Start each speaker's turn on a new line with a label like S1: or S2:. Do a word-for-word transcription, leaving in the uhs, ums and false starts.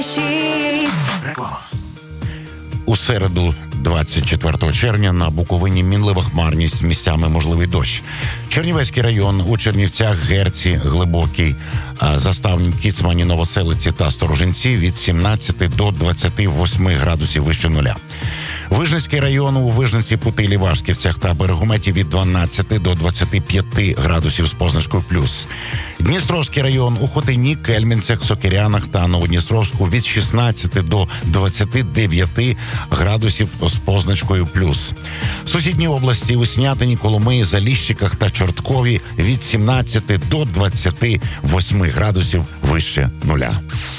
S1: Реклама.
S2: У середу, двадцять четвертого червня, на Буковині мінлива хмарність, місцями можливий дощ. Чернівецький район, у Чернівцях, Герці, Глибокій, Заставні, Кіцмані, Новоселиці та Сторожинці від сімнадцяти до двадцяти восьми градусів вище нуля. Вижницький район, у Вижниці, Путилі, Вашківцях та Берегометі від дванадцяти до двадцяти п'яти градусів з позначкою плюс. Дністровський район, у Хотині, Кельменцях, Сокирянах та Новодністровську від шістнадцяти до двадцяти дев'яти градусів з позначкою плюс. Сусідні області, у Снятині, Коломиї, Заліщиках та Чорткові від сімнадцяти до двадцяти восьми градусів вище нуля.